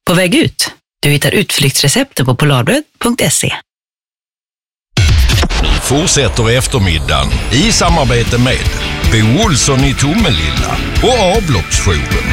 På väg ut. Du hittar utflyktsrecepten på polarbröd.se. Nu fortsätter eftermiddagen i samarbete med Bo Olsson i Tomelilla och Avloppsjouren.